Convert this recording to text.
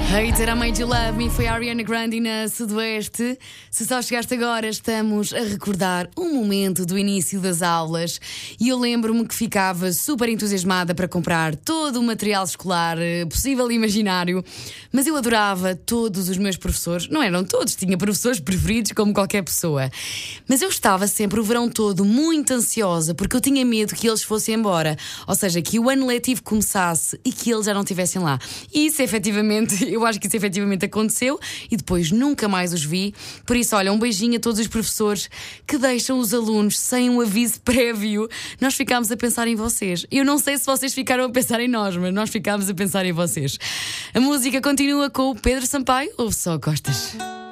Hater, I Made You Love Me foi a Ariana Grande na Sudoeste. Se só chegaste agora, estamos a recordar um momento do início das aulas. E eu lembro-me que ficava super entusiasmada para comprar todo o material escolar possível e imaginário. Mas eu adorava todos os meus professores. Não eram todos, tinha professores preferidos como qualquer pessoa. Mas eu estava sempre o verão todo muito ansiosa porque eu tinha medo que eles fossem embora. Ou seja, que o ano letivo começasse e que eles já não estivessem lá. E isso efetivamente, eu acho que isso efetivamente aconteceu e depois nunca mais os vi. Por isso, olha, um beijinho a todos os professores que deixam os alunos sem um aviso prévio. Nós ficámos a pensar em vocês. Eu não sei se vocês ficaram a pensar em nós, mas nós ficámos a pensar em vocês. A música continua com o Pedro Sampaio ou só Costas?